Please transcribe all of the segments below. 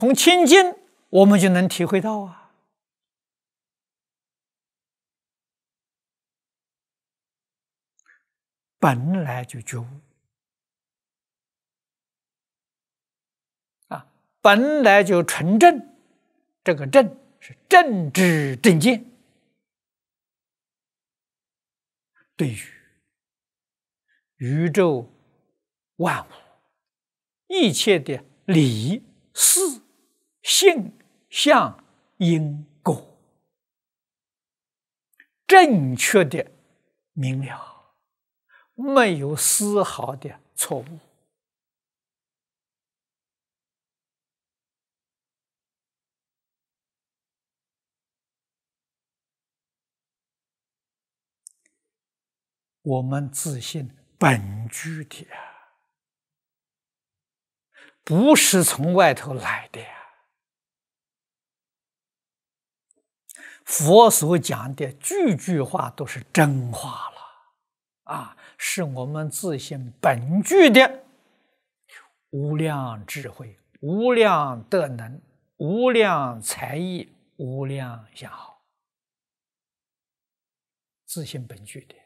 从清净我们就能体会到啊。本来就觉悟啊，本来就纯正。这个正是正知正见，对于宇宙万物一切的理、事、性、相、因、果，正确的明了，没有丝毫的错误。我们自信本具的，不是从外头来的呀。佛所讲的句句话都是真话了啊，是我们自信本具的无量智慧、无量德能、无量才艺、无量相好，自信本具的。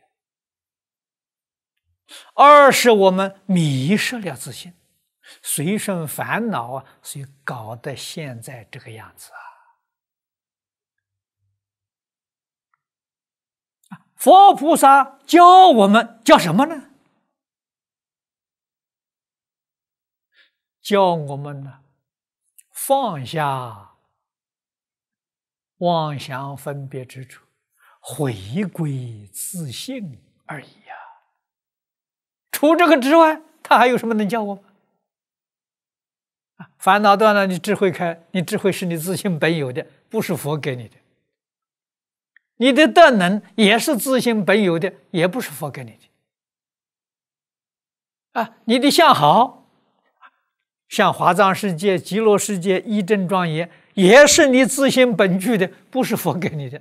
二是我们迷失了自信，随顺烦恼啊，所以搞得现在这个样子啊。佛菩萨教我们教什么呢？教我们呢，放下妄想分别之处，回归自性而已呀。除这个之外，他还有什么能教我们？烦恼断了，你智慧开，你智慧是你自性本有的，不是佛给你的。你的德能也是自性本有的，也不是佛给你的。你的相好，像华藏世界、极乐世界一真庄严，也是你自性本具的，不是佛给你的。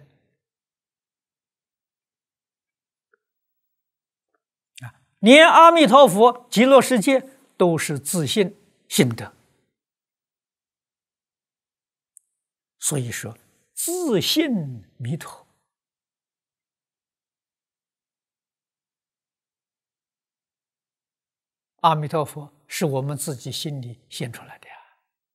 连阿弥陀佛、极乐世界都是自性性德。所以说，自性弥陀。阿弥陀佛是我们自己心里现出来的呀。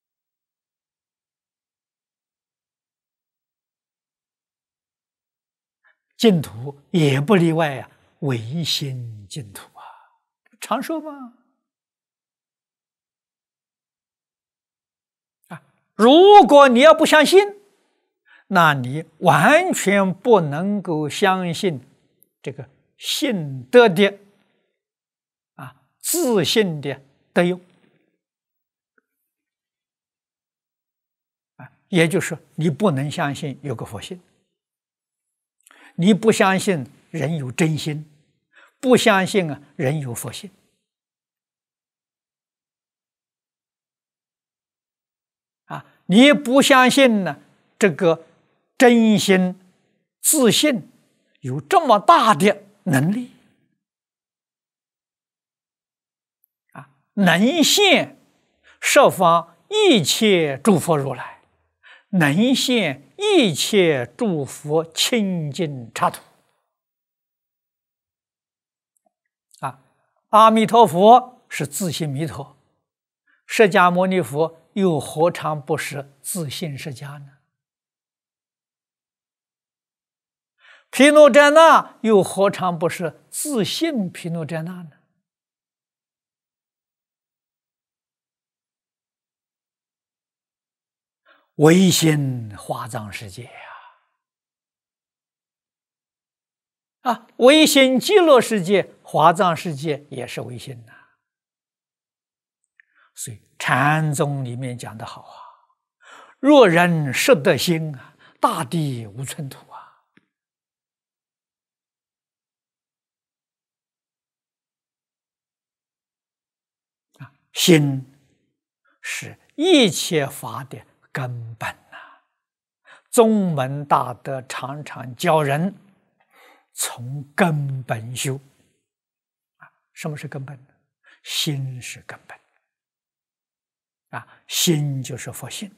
净土也不例外呀，唯心净土啊，常说吗？如果你要不相信，那你完全不能够相信这个信德的自信的德用也就是说，你不能相信有个佛性，你不相信人有真心，不相信人有佛性你不相信呢这个真心自信有这么大的能力能现十方一切诸佛如来，能现一切诸佛清净刹土阿弥陀佛是自性弥陀，释迦牟尼佛又何尝不是自性释迦呢？毗卢遮那又何尝不是自性毗卢遮那呢？唯心华藏世界唯心极乐世界、华藏世界也是唯心呐。所以禅宗里面讲得好若人识得心大地无寸土心是一切法的根本宗门大德常常教人从根本修什么是根本呢？心是根本啊，心就是佛性。